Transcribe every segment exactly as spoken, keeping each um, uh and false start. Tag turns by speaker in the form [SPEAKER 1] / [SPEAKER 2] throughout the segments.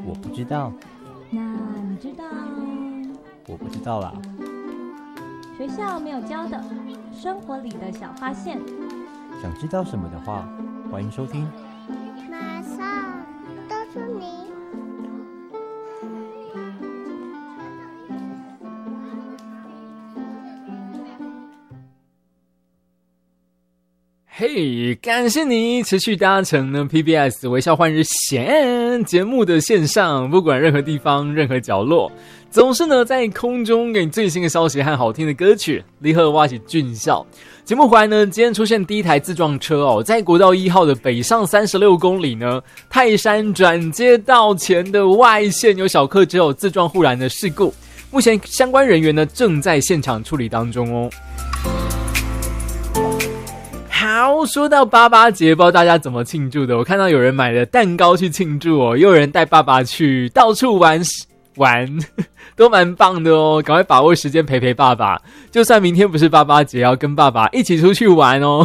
[SPEAKER 1] 我不知道。
[SPEAKER 2] 那你知道？
[SPEAKER 1] 我不知道啦。
[SPEAKER 2] 学校没有教的生活里的小发现。
[SPEAKER 1] 想知道什么的话，欢迎收听
[SPEAKER 3] 马上告诉你。
[SPEAKER 4] 嘿、hey, 感谢你持续搭乘呢 P B S 微笑换日线节目的线上，不管任何地方任何角落，总是呢在空中给你最新的消息和好听的歌曲。你好，我是俊孝。节目回来呢，今天出现第一台自撞车哦，在国道一号的北上三十六公里呢，泰山转接道前的外线有小客车有自撞护栏的事故，目前相关人员呢正在现场处理当中哦。好，说到爸爸节，不知道大家怎么庆祝的？我看到有人买了蛋糕去庆祝哦，也有人带爸爸去到处玩玩，都蛮棒的哦。赶快把握时间陪陪爸爸，就算明天不是爸爸节，要跟爸爸一起出去玩哦。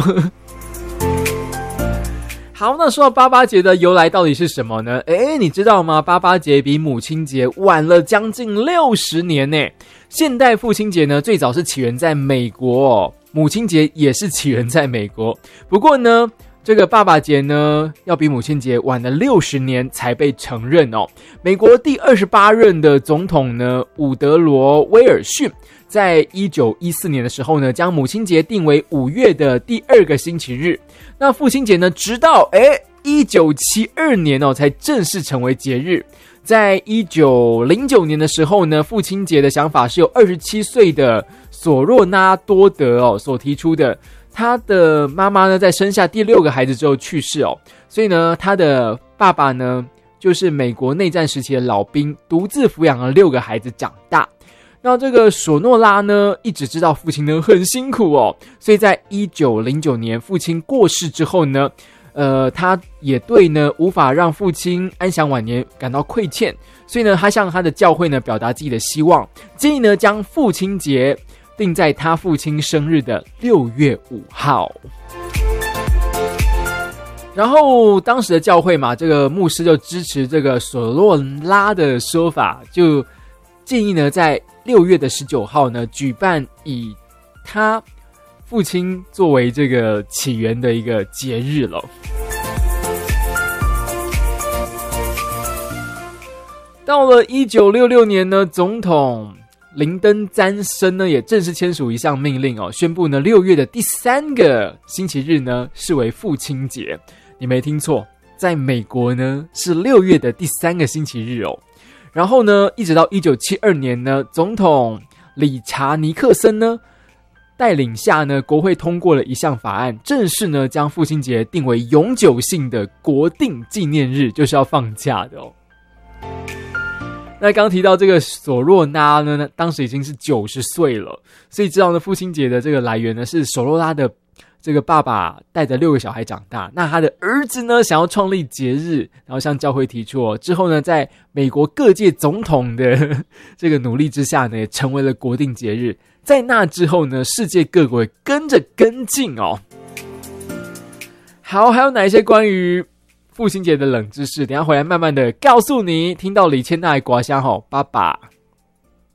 [SPEAKER 4] 好，那说到爸爸节的由来到底是什么呢？诶，你知道吗？爸爸节比母亲节晚了将近六十年呢。现代父亲节呢，最早是起源在美国哦。母亲节也是起源在美国，不过呢，这个爸爸节呢，要比母亲节晚了六十年才被承认哦。美国第二十八任的总统呢，伍德罗·威尔逊，在一九一四年的时候呢，将母亲节定为五月的第二个星期日。那父亲节呢，直到诶一九七二年哦，才正式成为节日。在一九零九年的时候呢，父亲节的想法是由二十七岁的索若纳多德哦所提出的。他的妈妈呢，在生下第六个孩子之后去世哦，所以呢，他的爸爸呢，就是美国内战时期的老兵，独自抚养了六个孩子长大。那这个索诺拉呢，一直知道父亲呢很辛苦哦，所以在一九零九年父亲过世之后呢，呃，他也对呢无法让父亲安享晚年感到亏欠，所以呢，他向他的教会呢表达自己的希望，建议呢将父亲节定在他父亲生日的六月五号。然后当时的教会嘛，这个牧师就支持这个索洛拉的说法，就建议呢在六月的十九号呢举办以他父亲作为这个起源的一个节日了。到了一九六六年呢，总统林登詹森呢也正式签署一项命令哦，宣布呢六月的第三个星期日呢视为父亲节。你没听错，在美国呢是六月的第三个星期日哦。然后呢，一直到一九七二年呢，总统理查尼克森呢带领下呢，国会通过了一项法案，正式呢将父亲节定为永久性的国定纪念日，就是要放假的哦。那刚提到这个索若拉呢，当时已经是九十岁了，所以知道呢父亲节的这个来源呢是索若拉的这个爸爸带着六个小孩长大，那他的儿子呢想要创立节日，然后向教会提出哦，之后呢在美国各界总统的这个努力之下呢，也成为了国定节日。在那之后呢，世界各国也跟着跟进哦。好，还有哪一些关于父亲节的冷知识？等一下回来慢慢的告诉你。听到李千娜的刮香吼，爸爸。